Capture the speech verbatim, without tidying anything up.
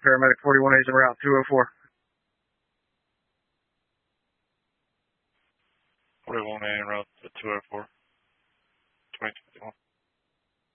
Paramedic forty-one A's en route, two oh four. forty-one A en route to two oh four.